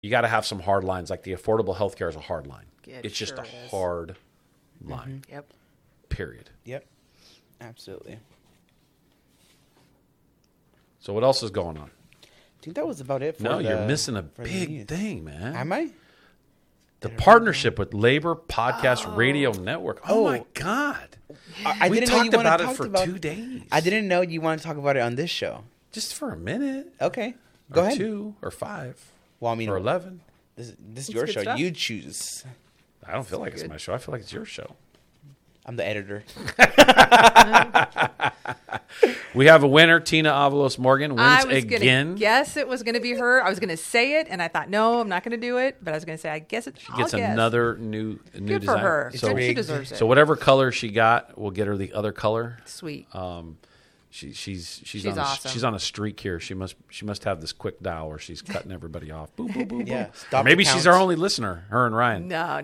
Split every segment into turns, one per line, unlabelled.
you got to have some hard lines. Like the affordable health care is a hard line. It's just a hard line.
Yep.
Period.
Yep. Absolutely.
So what else is going on?
I think that was about it.
You're missing a big thing, man.
Am I?
The partnership with Labor Podcast Radio Network. Oh my God.
We
talked about it for 2 days.
I didn't know you want to talk about it on this show.
Just for a minute.
Okay. Go ahead.
2 or 5.
Well, I mean,
or 11.
This is your show.
Stuff.
You choose.
I don't feel like it's my show. I feel like it's your show.
I'm the editor.
We have a winner. Tina Avalos Morgan wins
I was
again.
Gonna guess it was going to be her. I was going to say it, and I thought, no, I'm not going to do it. But I was going to say, I guess it.
She gets another new
Good
design.
for her.
So
She deserves it.
So whatever color she got, we'll get her the other color.
Sweet.
She's
awesome.
She's on a streak here. She must have this quick dial where she's cutting everybody off. Boom, boom, boom,
Yeah.
boom.
Stop
Or maybe
the
she's
count.
our only listener. Her and Ryan.
No.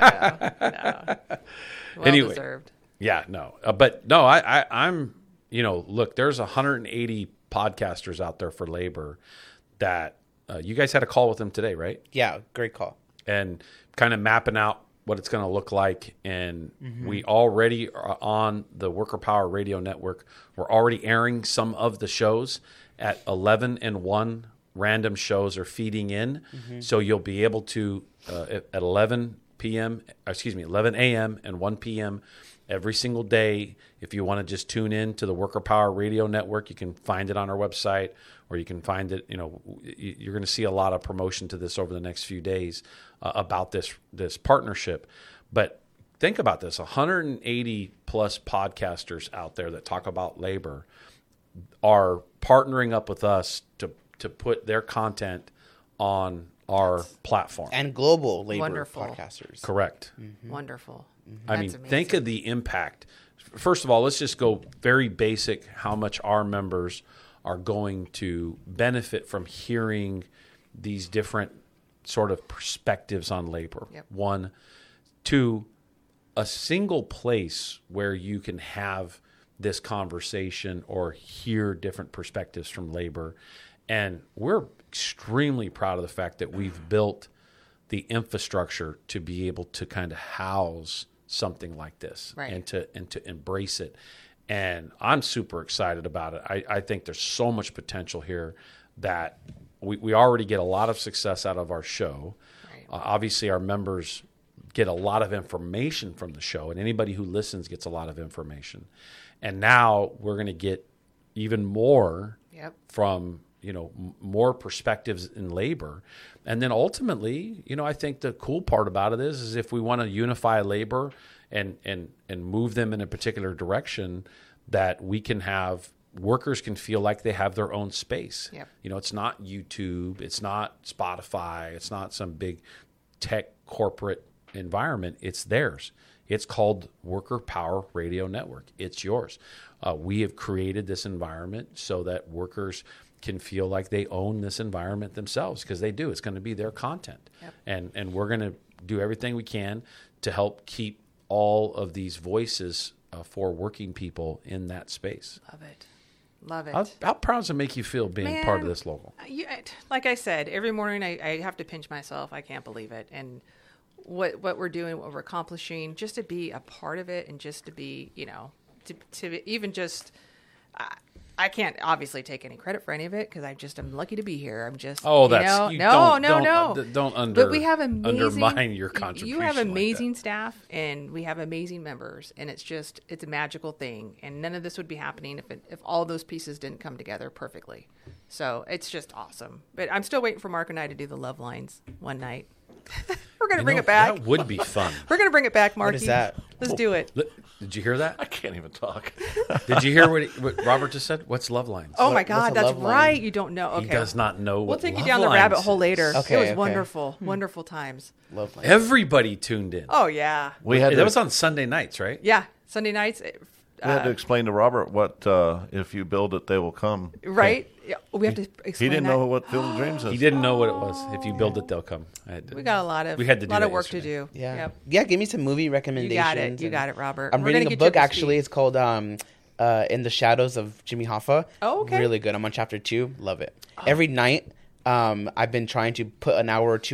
Well
Anyway.
deserved.
Yeah, no. But no, I'm, look, there's 180 podcasters out there for labor that you guys had a call with them today, right?
Yeah, great call.
And kind of mapping out what it's going to look like. And we already are on the Worker Power Radio Network. We're already airing some of the shows at 11 and 1 random shows are feeding in. So you'll be able to, at 11 a.m. and 1 p.m. every single day. If you want to just tune in to the Worker Power Radio Network, you can find it on our website, or you can find it, you're going to see a lot of promotion to this over the next few days about this partnership. But think about this, 180 plus podcasters out there that talk about labor are partnering up with us to put their content on our platform.
And global labor
Wonderful.
podcasters.
Correct.
Wonderful.
I mean,
That's amazing.
think of the impact. First of all, let's just go very basic how much our members are going to benefit from hearing these different sort of perspectives on labor.
Yep.
1, 2, a single place where you can have this conversation or hear different perspectives from labor. And we're extremely proud of the fact that we've built the infrastructure to be able to kind of house something like this,
right,
and to embrace it. And I'm super excited about it. I think there's so much potential here that we already get a lot of success out of our show.
Right.
Obviously, our members get a lot of information from the show, and anybody who listens gets a lot of information. And now we're going to get even more from more perspectives in labor. And then ultimately, I think the cool part about it is if we want to unify labor and move them in a particular direction, that we can have workers can feel like they have their own space.
Yep.
It's not YouTube, it's not Spotify, it's not some big tech corporate environment. It's theirs. It's called Worker Power Radio Network. It's yours. We have created this environment so that workers can feel like they own this environment themselves, because they do. It's going to be their content. Yep. And we're going to do everything we can to help keep all of these voices for working people in that space.
Love it.
How proud does it make you feel being part of this local?
Like I said, every morning I have to pinch myself. I can't believe it. And what we're doing, what we're accomplishing, just to be a part of it, and just to be, to even just... I can't obviously take any credit for any of it, because I'm lucky to be here. I'm just
no.
But we have
undermine your contribution.
You have amazing
like
staff, and we have amazing members, and it's a magical thing. And none of this would be happening if all those pieces didn't come together perfectly. So it's just awesome. But I'm still waiting for Mark and I to do the love lines one night. We're gonna bring it back.
That would be fun.
We're gonna bring it back, Marky.
What is that?
Let's do it.
Did you hear that?
I can't even talk.
Did you hear what Robert just said? What's love lines?
Oh my God,
what's a
that's
love line?
right. You don't know. Okay.
He does not know
We'll
what
take you
love
down the
lines
rabbit hole
is.
later.
Okay,
It was
okay.
wonderful. Wonderful times.
Love life.
Everybody tuned in.
Oh yeah.
That was on Sunday nights, right?
Yeah. Sunday nights.
We had to explain to Robert what if you build it, they will come.
Right? Yeah, we have to explain
He didn't
that.
know what Field of Dreams is.
He didn't know what it was. If you build it, they'll come.
We got a lot of
We had to do
lot
that
of work
yesterday.
to do.
Yeah.
Yep.
Yeah, give me some movie
You
recommendations.
got it, Robert.
I'm
We're
reading
gonna
a
get you up
book,
to
actually.
speed.
It's called In the Shadows of Jimmy Hoffa.
Oh, okay.
Really good. I'm on chapter 2. Love it. Every night, I've been trying to put an hour or two